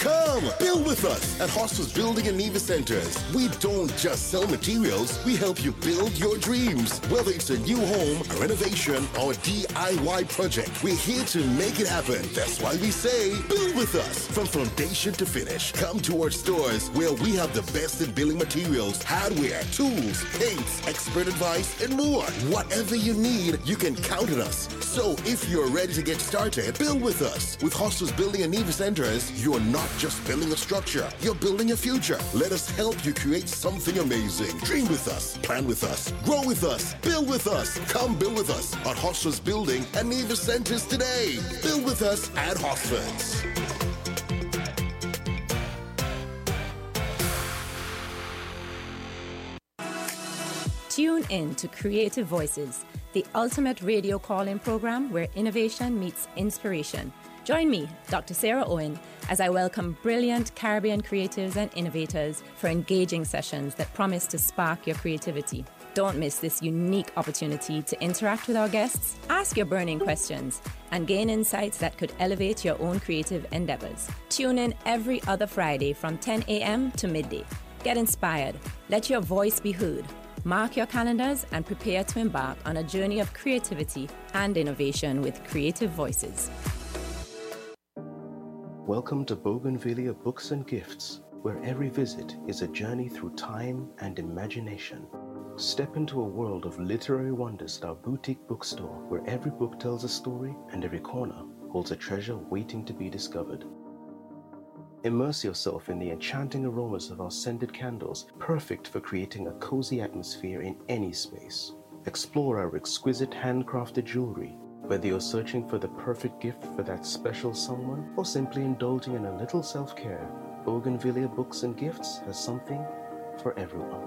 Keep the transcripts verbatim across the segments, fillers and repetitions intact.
Come, build with us at Hostels Building and Neva Centers. We don't just sell materials, we help you build your dreams. Whether it's a new home, a renovation, or a D I Y project, we're here to make it happen. That's why we say, build with us. From foundation to finish, come to our stores where we have the best in building materials, hardware, tools, paints, expert advice, and more. Whatever you need, you can count on us. So if you're ready to get started, build with us. With Hostels Building and Neva Centers, you're not just building a structure, you're building a future. Let us help you create something amazing. Dream with us, plan with us, grow with us, build with us. Come build with us at Hostels Building and Neva Centers today. Build with us at Hostels. Tune in to Creative Voices, the ultimate radio call-in program where innovation meets inspiration. Join me, Doctor Sarah Owen, as I welcome brilliant Caribbean creatives and innovators for engaging sessions that promise to spark your creativity. Don't miss this unique opportunity to interact with our guests, ask your burning questions, and gain insights that could elevate your own creative endeavors. Tune in every other Friday from ten a.m. to midday. Get inspired. Let your voice be heard. Mark your calendars and prepare to embark on a journey of creativity and innovation with Creative Voices. Welcome to Bougainvillea Books and Gifts, where every visit is a journey through time and imagination. Step into a world of literary wonders at our boutique bookstore, where every book tells a story and every corner holds a treasure waiting to be discovered. Immerse yourself in the enchanting aromas of our scented candles, perfect for creating a cozy atmosphere in any space. Explore our exquisite handcrafted jewelry. Whether you're searching for the perfect gift for that special someone or simply indulging in a little self-care, Bougainvillea Books and Gifts has something for everyone.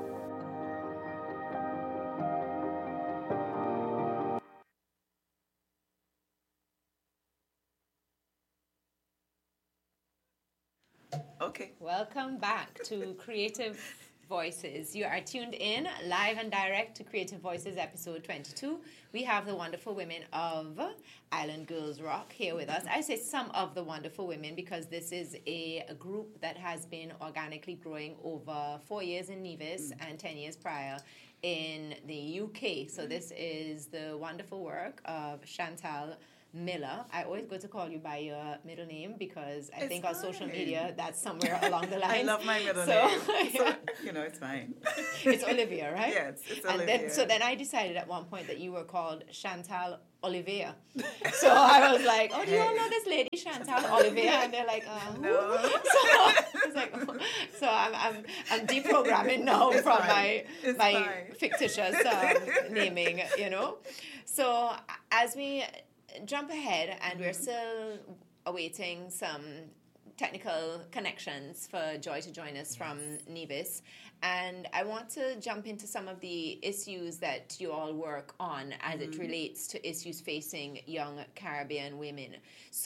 Okay. Welcome back to Creative Voices. You are tuned in live and direct to Creative Voices episode twenty-two. We have the wonderful women of Island Girls Rock here with us. I say some of the wonderful women because this is a, a group that has been organically growing over four years in Nevis mm. and ten years prior in the U K. So this is the wonderful work of Chantal Miller. I always go to call you by your middle name because I it's think fine. On social media that's somewhere along the line. I love my middle so, name. So, you know, it's fine. It's Olivia, right? Yes, it's and Olivia. Then, so then I decided at one point that you were called Chantal Olivia. So I was like, oh, do you all know this lady, Chantal Olivia? And they're like, uh, who? No. So, it's like, oh. so I'm, I'm, I'm deprogramming now it's from fine. my, it's my fine. fictitious um, naming, you know. So as we jump ahead, and we're still awaiting some technical connections for Joy to join us from Nevis. And I want to jump into some of the issues that you all work on as mm-hmm. it relates to issues facing young Caribbean women.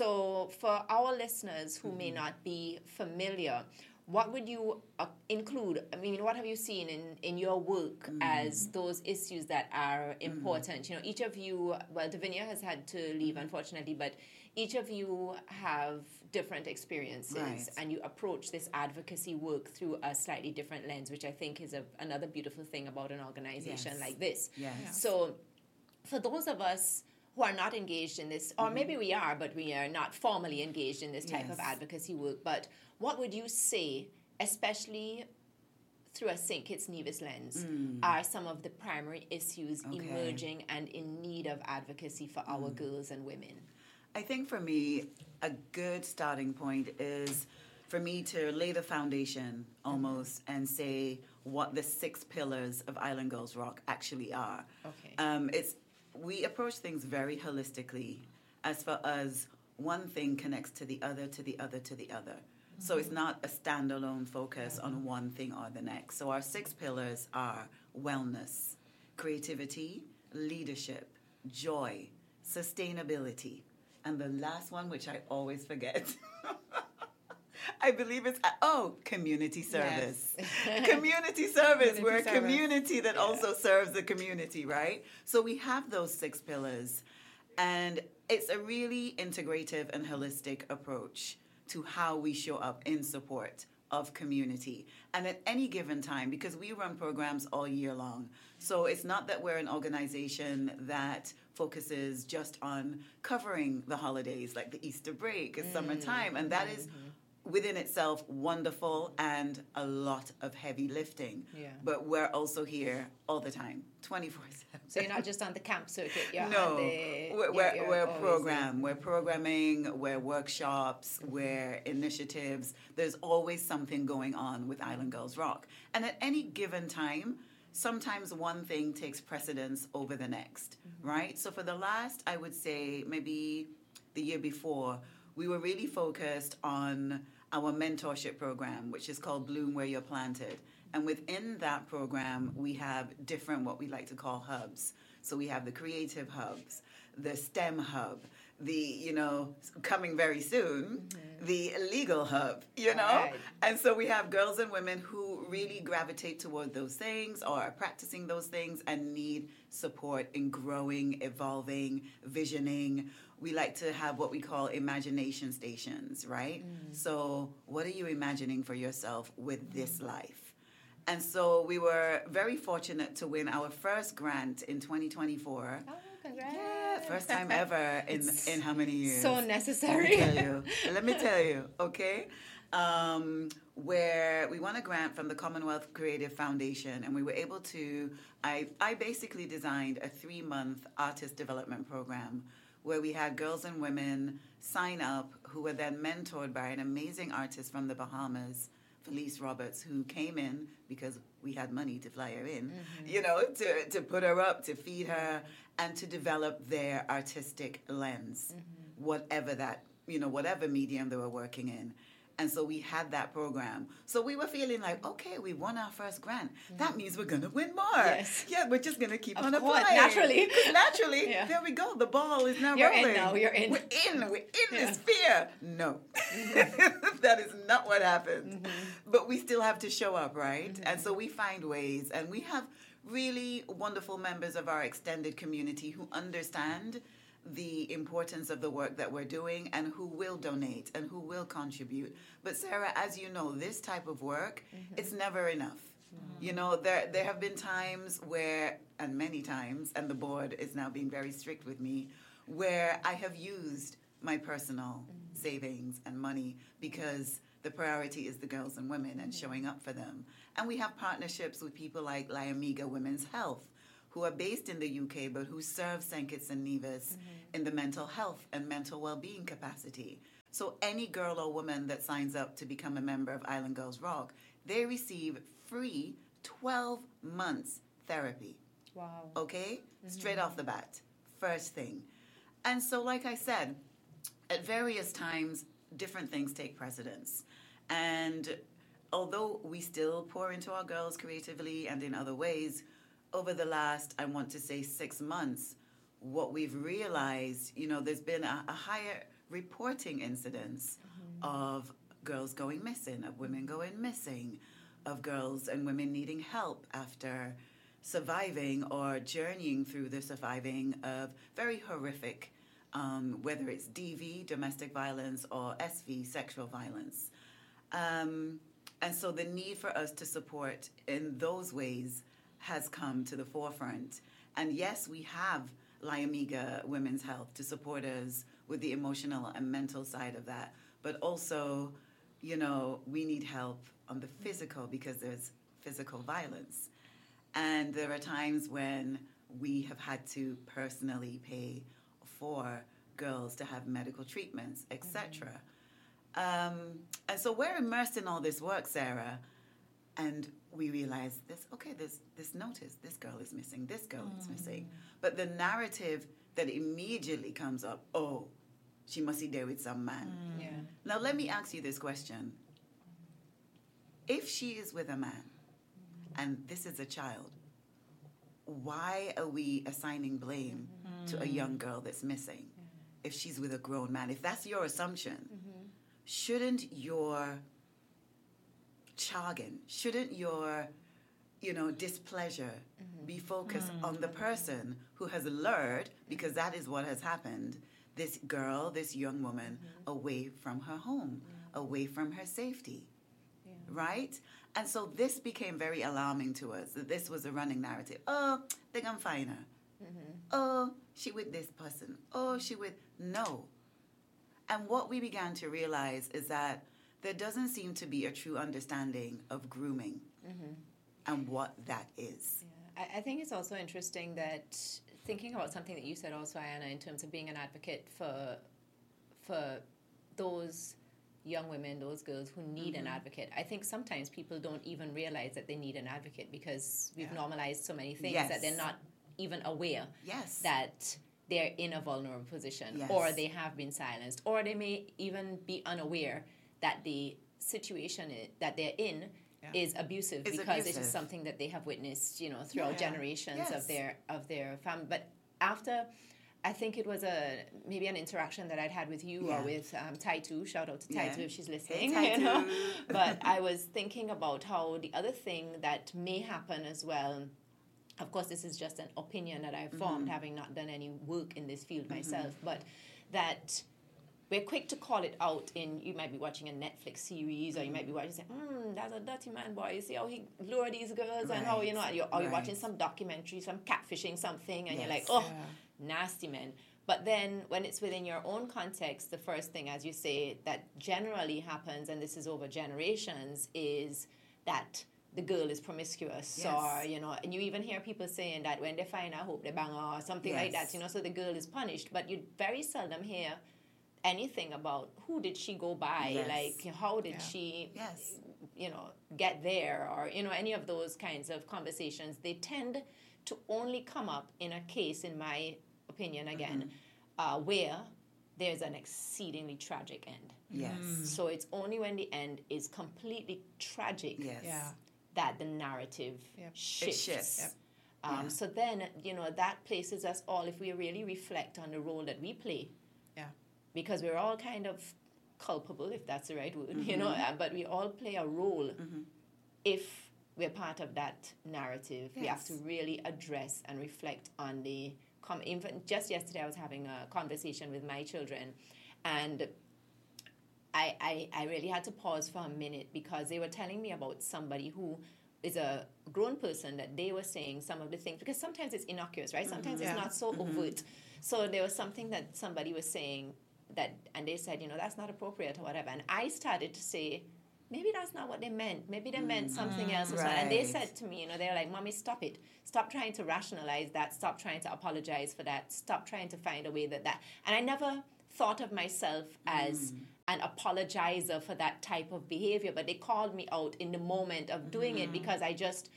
So for our listeners who mm-hmm. may not be familiar, what would you uh, include? I mean, what have you seen in, in your work mm. as those issues that are important? Mm. You know, each of you, well, Davinia has had to leave, unfortunately, but each of you have different experiences right. and you approach this advocacy work through a slightly different lens, which I think is a, another beautiful thing about an organization yes. like this. Yes. Yes. So for those of us who are not engaged in this, or mm-hmm. maybe we are, but we are not formally engaged in this type yes. of advocacy work, but what would you say, especially through a Saint Kitts Nevis lens, mm. are some of the primary issues okay. emerging and in need of advocacy for mm. our girls and women? I think for me, a good starting point is for me to lay the foundation almost mm-hmm. and say what the six pillars of Island Girls Rock actually are. Okay. Um, it's we approach things very holistically. As for us, one thing connects to the other, to the other, to the other. Mm-hmm. So it's not a standalone focus mm-hmm. on one thing or the next. So our six pillars are wellness, creativity, leadership, joy, sustainability, and the last one, which I always forget, I believe it's, oh, community service. Yes. community service. Community We're a service. community that yeah. also serves the community, right? So we have those six pillars, and it's a really integrative and holistic approach to how we show up in support of community. And at any given time, because we run programs all year long, so it's not that we're an organization that focuses just on covering the holidays, like the Easter break, it's mm-hmm. summertime, and that is within itself wonderful and a lot of heavy lifting. Yeah. But we're also here all the time, twenty-four seven. So you're not just on the camp circuit, you're no, on the... we're, you're, we're, you're we're a always program. there. We're programming, we're workshops, we're initiatives. There's always something going on with Island Girls Rock. And at any given time, sometimes one thing takes precedence over the next, mm-hmm. right? So for the last, I would say, maybe the year before, we were really focused on our mentorship program, which is called Bloom Where You're Planted. And within that program, we have different, what we like to call hubs. So we have the creative hubs, the STEM hub, the, you know, coming very soon, mm-hmm. the legal hub, you know? Right. And so we have girls and women who really gravitate toward those things or are practicing those things and need support in growing, evolving, visioning. We like to have what we call imagination stations, right? Mm. So what are you imagining for yourself with this life? And so we were very fortunate to win our first grant in twenty twenty-four. Oh, congrats. Yeah, first time ever in, in how many years? So necessary. Let me tell you. Let me tell you, okay? Um, where we won a grant from the Commonwealth Creative Foundation, and we were able to, I, I basically designed a three-month artist development program where we had girls and women sign up who were then mentored by an amazing artist from the Bahamas, Felice Roberts, who came in because we had money to fly her in, mm-hmm. you know, to, to put her up, to feed her, and to develop their artistic lens, mm-hmm. whatever that, you know, whatever medium they were working in. And so we had that program. So we were feeling like, okay, we won our first grant. Mm-hmm. That means we're going to win more. Yes. Yeah, we're just going to keep of on course, applying. Naturally. Naturally. Yeah. There we go. The ball is now You're rolling. in now. You're in. We're in. We're in Yeah. this sphere. No. Mm-hmm. That is not what happened. Mm-hmm. But we still have to show up, right? Mm-hmm. And so we find ways. And we have really wonderful members of our extended community who understand the importance of the work that we're doing and who will donate and who will contribute. But Sarah, as you know, this type of work, mm-hmm. it's never enough. Mm-hmm. You know, there there have been times where, and many times, and the board is now being very strict with me, where I have used my personal mm-hmm. savings and money because the priority is the girls and women and mm-hmm. showing up for them. And we have partnerships with people like Liamiga Women's Health, who are based in the U K, but who serve Saint Kitts and Nevis mm-hmm. in the mental health and mental well-being capacity. So any girl or woman that signs up to become a member of Island Girls Rock, they receive free twelve months therapy. Wow. Okay? Mm-hmm. Straight off the bat. First thing. And so, like I said, at various times, different things take precedence. And although we still pour into our girls creatively and in other ways, over the last, I want to say, six months, what we've realized, you know, there's been a, a higher reporting incidence mm-hmm. of girls going missing, of women going missing, of girls and women needing help after surviving or journeying through the surviving of very horrific, um, whether it's D V, domestic violence, or S V, sexual violence. Um, and so the need for us to support in those ways has come to the forefront. And yes, we have Liamiga Women's Health to support us with the emotional and mental side of that. But also, you know, we need help on the physical because there's physical violence. And there are times when we have had to personally pay for girls to have medical treatments, et cetera. Mm-hmm. Um, and so we're immersed in all this work, Sarah, and we realize this, okay, this this notice, this girl is missing, this girl mm. is missing. But the narrative that immediately comes up, oh, she must be there with some man. Mm. Yeah. Now, let me ask you this question. If she is with a man, and this is a child, why are we assigning blame mm. to a young girl that's missing yeah. if she's with a grown man? If that's your assumption, mm-hmm. shouldn't your jargon, shouldn't your, you know, displeasure mm-hmm. be focused mm-hmm. on the person who has lured, because that is what has happened, this girl, this young woman, mm-hmm. away from her home, away from her safety, Yeah. right? And so this became very alarming to us, that this was a running narrative. Oh, they gonna find her. Mm-hmm. Oh, she with this person. Oh, she with... No. And what we began to realize is that there doesn't seem to be a true understanding of grooming Mm-hmm. and what that is. Yeah. I, I think it's also interesting that thinking about something that you said also, Ayana, in terms of being an advocate for for those young women, those girls who need Mm-hmm. an advocate. I think sometimes people don't even realize that they need an advocate because we've Yeah. normalized so many things Yes. that they're not even aware Yes. that they're in a vulnerable position, Yes. or they have been silenced, or they may even be unaware that the situation i- that they're in Yeah. is abusive It's because it abusive. is something that they have witnessed, you know, throughout Yeah. generations Yes. of their of their family. But after, I think it was a maybe an interaction that I'd had with you Yeah. or with um, Taitu. Shout out to Yeah. Taitu if she's Hey, listening. You know? Taitu. But I was thinking about how the other thing that may happen as well. Of course, this is just an opinion that I've formed, Mm-hmm. having not done any work in this field myself, but that we're quick to call it out in, you might be watching a Netflix series, or you might be watching, say, hmm, that's a dirty man, boy. You see how he lure these girls, and how, you know, Right, you're, or you're watching right. some documentary, some catfishing something, and you're like, Yes. oh, Yeah. nasty men. But then when it's within your own context, the first thing, as you say, that generally happens, and this is over generations, is that the girl is promiscuous, Yes. or, you know, and you even hear people saying that when they find out, hope they bang her, or something like that, Yes. you know, so the girl is punished. But you very seldom hear anything about who did she go by, Yes. like how did Yeah. she, Yes. you know, get there, or, you know, any of those kinds of conversations. They tend to only come up in a case, in my opinion, again, uh, where there's an exceedingly tragic end. Yes. So it's only when the end is completely tragic Yes. Yeah. that the narrative Yep. It shifts. shifts. Yep. Um, Yeah. So then, you know, that places us all, if we really reflect on the role that we play, Yeah. because we're all kind of culpable, if that's the right word, you know, uh, but we all play a role if we're part of that narrative. We have Yes. to really address and reflect on the, com- even just yesterday I was having a conversation with my children, and I, I, I really had to pause for a minute because they were telling me about somebody who is a grown person, that they were saying some of the things, because sometimes it's innocuous, right? Sometimes Yeah. it's not so overt. So there was something that somebody was saying that, and they said, you know, that's not appropriate or whatever. And I started to say, maybe that's not what they meant. Maybe they meant something else as well. And they Right. said to me, you know, they're like, Mommy, stop it. Stop trying to rationalize that. Stop trying to apologize for that. Stop trying to find a way that that. And I never thought of myself as an apologizer for that type of behavior, but they called me out in the moment of doing it because I just,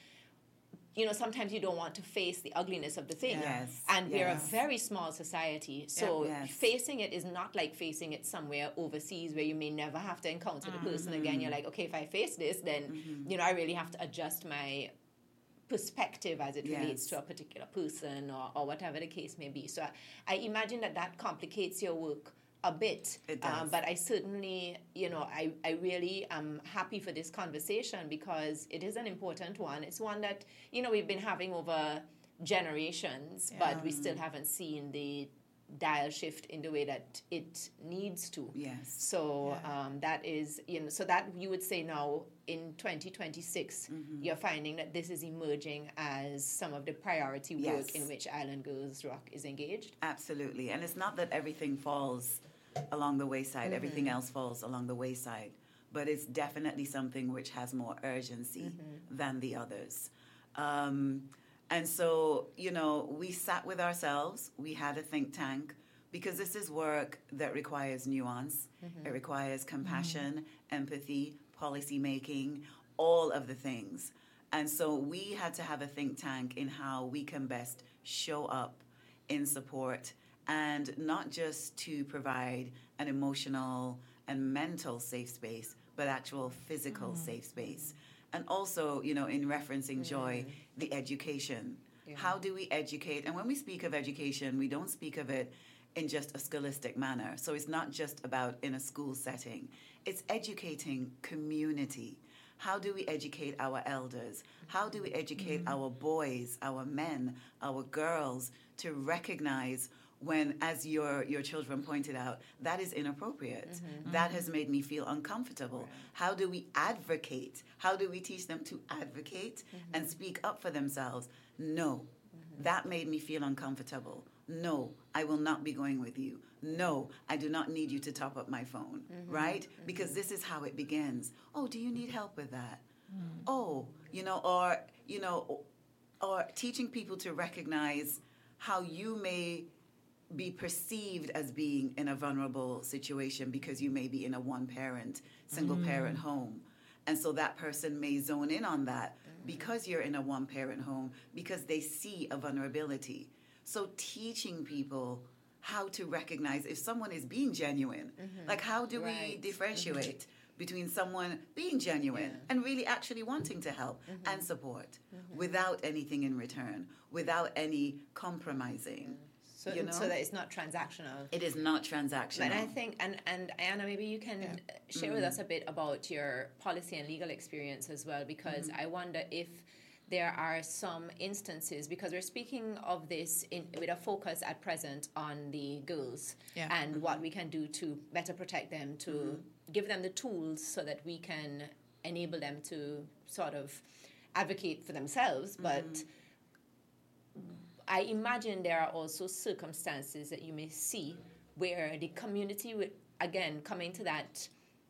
you know, sometimes you don't want to face the ugliness of the thing. Yes, And we're a yes. very small society. So Yes. facing it is not like facing it somewhere overseas where you may never have to encounter the person again. You're like, okay, if I face this, then, you know, I really have to adjust my perspective as it relates Yes. to a particular person, or, or whatever the case may be. So I, I imagine that that complicates your work a bit. It Um, does. but I certainly, you know, I, I really am happy for this conversation because it is an important one. It's one that, you know, we've been having over generations, but we still haven't seen the dial shift in the way that it needs to. Yes. So Yeah. um, that is, you know, so that you would say now in twenty twenty-six, Mm-hmm. you're finding that this is emerging as some of the priority work Yes. in which Island Girls Rock is engaged. Absolutely. And it's not that everything falls along the wayside, everything else falls along the wayside, but it's definitely something which has more urgency than the others. Um, and so, you know, we sat with ourselves, we had a think tank, because this is work that requires nuance, it requires compassion, empathy, policy making, all of the things. And so we had to have a think tank in how we can best show up in support, and not just to provide an emotional and mental safe space, but actual physical safe space. And also, you know, in referencing Joy, the education. How do we educate? And when we speak of education, we don't speak of it in just a scholastic manner. So it's not just about in a school setting. It's educating community. How do we educate our elders? How do we educate our boys, our men, our girls to recognize when, as your, your children pointed out, that is inappropriate. Mm-hmm. That has made me feel uncomfortable. Right. How do we advocate? How do we teach them to advocate mm-hmm. and speak up for themselves? No, mm-hmm. that made me feel uncomfortable. No, I will not be going with you. No, I do not need you to top up my phone, mm-hmm. right? Mm-hmm. Because this is how it begins. Oh, do you need help with that? Mm-hmm. Oh, you know, or, you know, or teaching people to recognize how you may be perceived as being in a vulnerable situation because you may be in a one-parent, single-parent mm. home. And so that person may zone in on that mm. because you're in a one-parent home, because they see a vulnerability. So teaching people how to recognize if someone is being genuine. Mm-hmm. Like, how do right. we differentiate mm-hmm. between someone being genuine yeah. and really actually wanting to help mm-hmm. and support mm-hmm. without anything in return, without any compromising? Mm. So, you know? So that it's not transactional. It is not transactional. And I think, and, and Ayana, maybe you can yeah. share mm-hmm. with us a bit about your policy and legal experience as well, because mm-hmm. I wonder if there are some instances, because we're speaking of this in, with a focus at present on the girls yeah. and mm-hmm. what we can do to better protect them, to mm-hmm. give them the tools so that we can enable them to sort of advocate for themselves, but mm-hmm. I imagine there are also circumstances that you may see where the community would, again, coming to that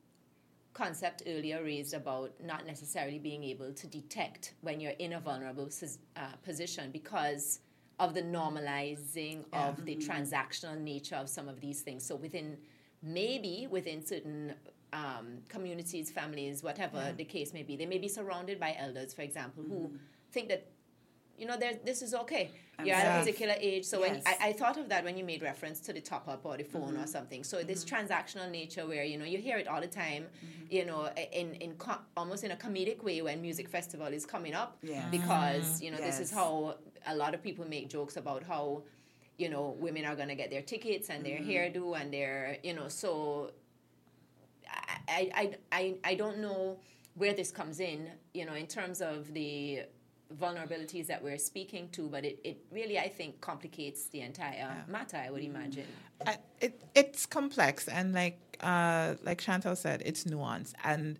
concept earlier raised about not necessarily being able to detect when you're in a vulnerable uh, position because of the normalizing yeah. of the mm-hmm. transactional nature of some of these things. So within, maybe within certain um, communities, families, whatever yeah. the case may be, they may be surrounded by elders, for example, mm-hmm. who think that, you know, this is okay. I'm You're at a particular age. So yes. when I, I thought of that when you made reference to the top-up or the phone mm-hmm. or something. So mm-hmm. this transactional nature where, you know, you hear it all the time, mm-hmm. you know, in, in co- almost in a comedic way when music festival is coming up. Yes. Because, you know, yes. this is how a lot of people make jokes about how, you know, women are going to get their tickets and their mm-hmm. hairdo and their, you know, so I, I, I, I don't know where this comes in, you know, in terms of the vulnerabilities that we're speaking to, but it, it really, I think, complicates the entire yeah. matter, I would imagine. Uh, it It's complex, and like uh, like Chantal said, it's nuanced. And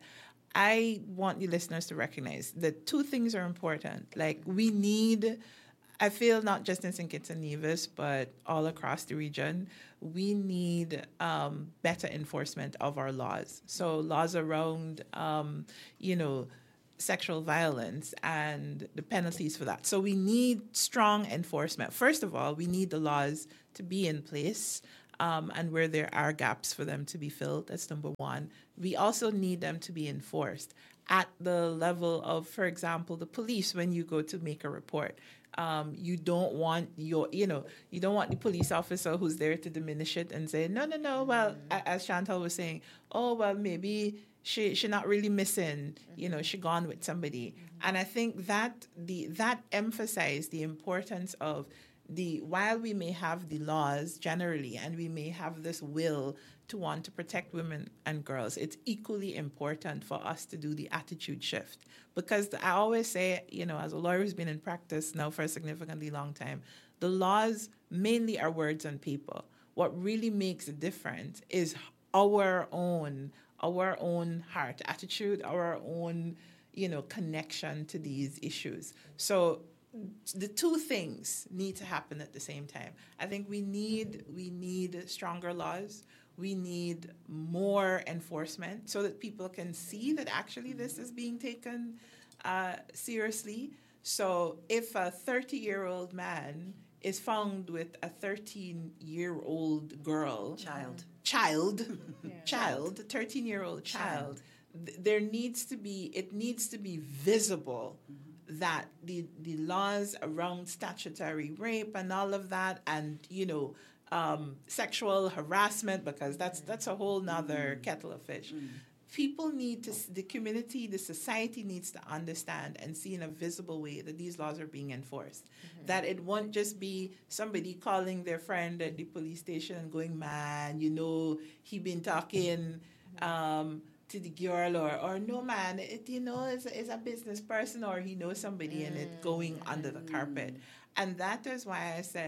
I want the listeners to recognize that two things are important. Like, we need, I feel not just in Saint Kitts and Nevis, but all across the region, we need um, better enforcement of our laws. So laws around, um, you know, sexual violence and the penalties for that. So we need strong enforcement. First of all, we need the laws to be in place, um, and where there are gaps for them to be filled. That's number one. We also need them to be enforced at the level of, for example, the police. When you go to make a report, um, you don't want your, you know, you don't want the police officer who's there to diminish it and say, no, no, no. Well, mm-hmm. as Chantal was saying, oh, well, maybe She she not really missing, you know, she gone with somebody. Mm-hmm. And I think that the that emphasized the importance of the, while we may have the laws generally and we may have this will to want to protect women and girls, it's equally important for us to do the attitude shift. Because I always say, you know, as a lawyer who's been in practice now for a significantly long time, the laws mainly are words on paper. What really makes a difference is our own our own heart attitude, our own, you know, connection to these issues. So the two things need to happen at the same time. I think we need we need stronger laws. We need more enforcement so that people can see that actually this is being taken uh, seriously. So if a thirty-year-old man is found with a thirteen-year-old girl, child, child, yeah. child, thirteen-year-old child, child. Th- there needs to be, it needs to be visible mm-hmm. that the the laws around statutory rape and all of that, and you know, um, sexual harassment, because that's that's a whole nother mm-hmm. kettle of fish. Mm-hmm. People need to, the community, the society needs to understand and see in a visible way that these laws are being enforced. Mm-hmm. That it won't just be somebody calling their friend at the police station and going, man, you know, he been talking um, to the girl, or, or no, man, it, you know, is is a business person, or he knows somebody, mm-hmm. and it going under the carpet. And that is why I said,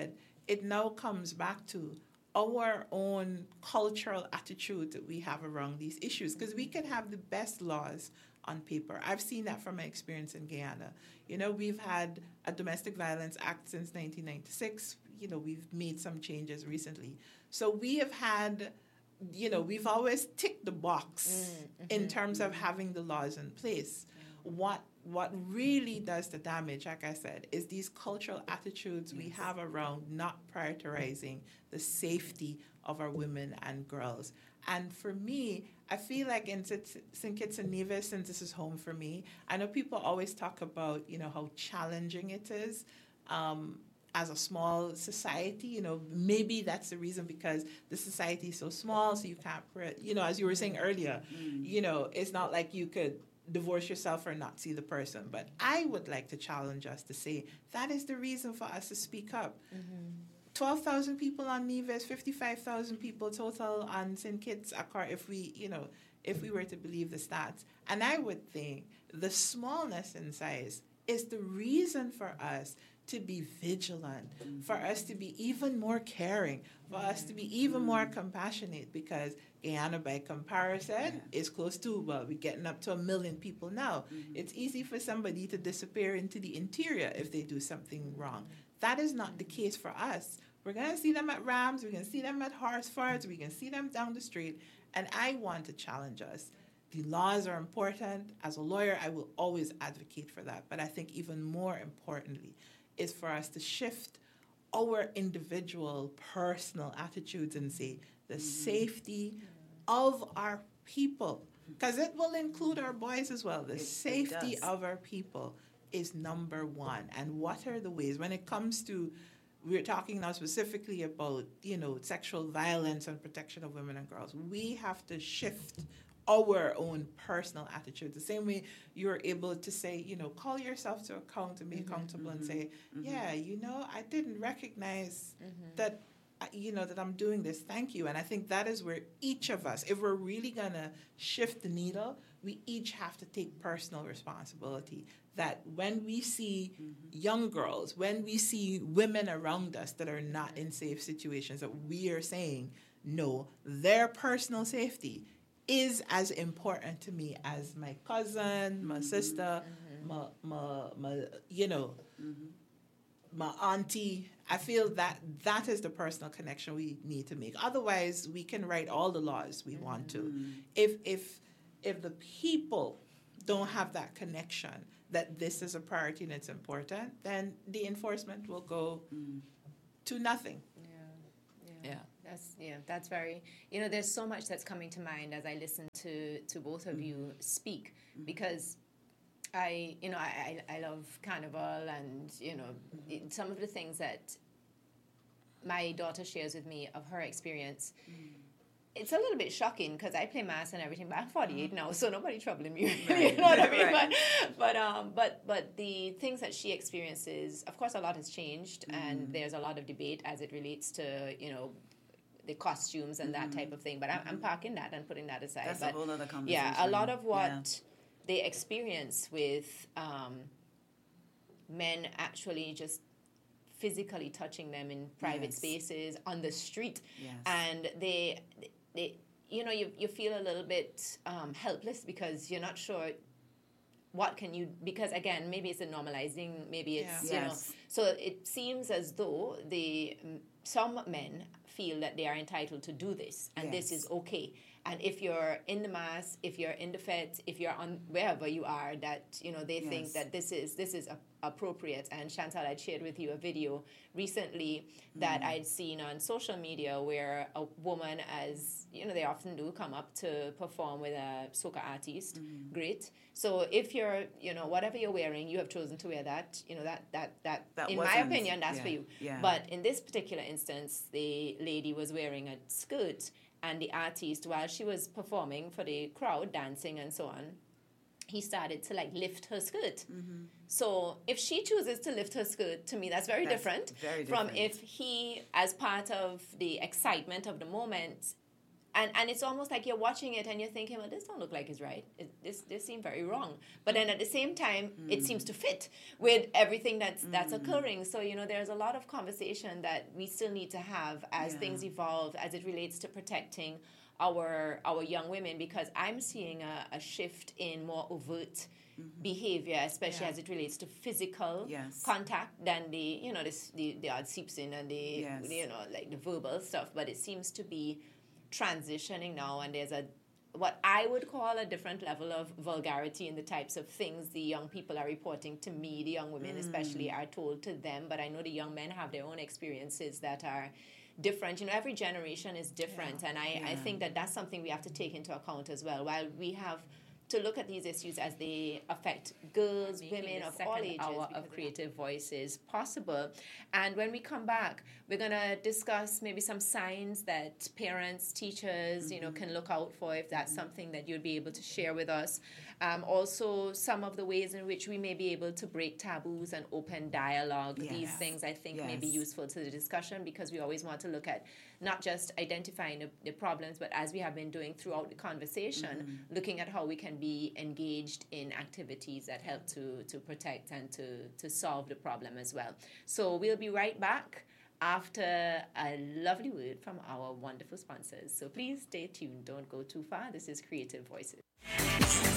it now comes back to our own cultural attitude that we have around these issues, because we can have the best laws on paper. I've seen that from my experience in Guyana. You know, we've had a Domestic Violence Act since nineteen ninety-six. You know, we've made some changes recently. So we have had, you know, we've always ticked the box mm-hmm. in terms of having the laws in place. Yeah. What what really does the damage, like I said, is these cultural attitudes yes. we have around not prioritizing the safety of our women and girls. And for me, I feel like in Saint Kitts and Nevis, since this is home for me, I know people always talk about, you know, how challenging it is um, as a small society. You know, maybe that's the reason, because the society is so small, so you can't, you know, as you were saying earlier, mm. you know, it's not like you could divorce yourself or not see the person. But I would like to challenge us to say that is the reason for us to speak up. Mm-hmm. twelve thousand people on Nevis, fifty-five thousand people total on Saint Kitts, if we, you know, if we were to believe the stats. And I would think the smallness in size is the reason for us to be vigilant, mm-hmm. for us to be even more caring, for mm-hmm. us to be even mm-hmm. more compassionate, because Guyana, by comparison, yeah. is close to, well, we're getting up to a million people now. Mm-hmm. It's easy for somebody to disappear into the interior if they do something wrong. That is not the case for us. We're going to see them at Rams, we're going to see them at Horsfords, we can see them down the street, and I want to challenge us. The laws are important. As a lawyer, I will always advocate for that, but I think even more importantly is for us to shift our individual personal attitudes and say the mm-hmm. safety of our people, because it will include our boys as well. The it, safety it of our people is number one. And what are the ways, when it comes to, we're talking now specifically about, you know, sexual violence and protection of women and girls, we have to shift our own personal attitude. The same way you're able to say, you know, call yourself to account and be mm-hmm, accountable mm-hmm, and say, mm-hmm. yeah, you know, I didn't recognize mm-hmm. that, you know, that I'm doing this. Thank you. And I think that is where each of us, if we're really going to shift the needle, we each have to take personal responsibility. That when we see mm-hmm. young girls, when we see women around us that are not in safe situations, that we are saying, no, their personal safety is as important to me as my cousin, my sister, mm-hmm. my, my, my, you know, mm-hmm. my auntie. I feel that that is the personal connection we need to make. Otherwise, we can write all the laws we mm-hmm. want to. If if if the people don't have that connection that this is a priority and it's important, then the enforcement will go mm. to nothing. Yeah. Yeah. yeah. That's yeah, that's very, you know, there's so much that's coming to mind as I listen to, to both of mm-hmm. you speak, mm-hmm. because I, you know, I, I, I love Carnival, and, you know, mm-hmm. some of the things that my daughter shares with me of her experience, mm-hmm. it's a little bit shocking because I play mass and everything, but I'm forty-eight mm-hmm. now, so nobody troubling me, right. you know what I mean? right. But but um but but the things that she experiences, of course, a lot has changed, mm-hmm. and there's a lot of debate as it relates to, you know, the costumes and mm-hmm. that type of thing. But I'm, I'm parking that and putting that aside. That's but a whole other conversation. Yeah, a lot of what yeah. they experience with um, men actually just physically touching them in private yes. spaces, on the street. Yes. And they, they, you know, you, you feel a little bit um, helpless because you're not sure what can you, because again, maybe it's a normalizing, maybe it's, yeah. you yes. know, so it seems as though the some men feel that they are entitled to do this, and yes. this is okay. And if you're in the mass, if you're in the fete, if you're on wherever you are, that, you know, they yes. think that this is this is a, appropriate. And Chantal, I shared with you a video recently that mm. I'd seen on social media where a woman, as you know, they often do, come up to perform with a soca artist. Mm. Great. So if you're, you know, whatever you're wearing, you have chosen to wear that, you know, that, that, that, that in my opinion, that's yeah, for you. Yeah. But in this particular instance, the lady was wearing a skirt, and the artist, while she was performing for the crowd, dancing and so on, he started to like lift her skirt. Mm-hmm. So if she chooses to lift her skirt, to me, that's very, that's different, very different from if he, as part of the excitement of the moment, And, and it's almost like you're watching it and you're thinking, well, this don't look like it's right. It, this this seems very wrong. But then at the same time, mm. it seems to fit with everything that's that's mm. occurring. So, you know, there's a lot of conversation that we still need to have as yeah. things evolve, as it relates to protecting our our young women, because I'm seeing a, a shift in more overt mm-hmm. behavior, especially yeah. as it relates to physical yes. contact than the, you know, this, the, the odd seeps in and the, yes. you know, like the verbal stuff. But it seems to be transitioning now, and there's a what I would call a different level of vulgarity in the types of things the young people are reporting to me, the young women mm. especially, are told to them. But I know the young men have their own experiences that are different. You know, every generation is different, yeah. and I, yeah. I think that that's something we have to take into account as well. While we have to look at these issues as they affect girls, women of all ages, hour of creative voices possible. And when we come back, we're going to discuss maybe some signs that parents, teachers, mm-hmm. you know, can look out for, if that's mm-hmm. something that you'd be able to share with us. Um, also, some of the ways in which we may be able to break taboos and open dialogue. Yes. These things, I think, yes. may be useful to the discussion, because we always want to look at not just identifying the, the problems, but as we have been doing throughout the conversation, mm-hmm. looking at how we can be engaged in activities that help to, to protect and to, to solve the problem as well. So we'll be right back after a lovely word from our wonderful sponsors. So please stay tuned. Don't go too far. This is Creative Voices.